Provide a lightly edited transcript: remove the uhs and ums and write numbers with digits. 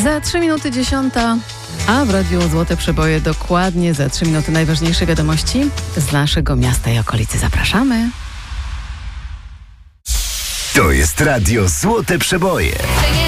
Za 3 minuty 10, a w Radiu Złote Przeboje dokładnie za 3 minuty najważniejsze wiadomości z naszego miasta i okolicy. Zapraszamy. To jest Radio Złote Przeboje.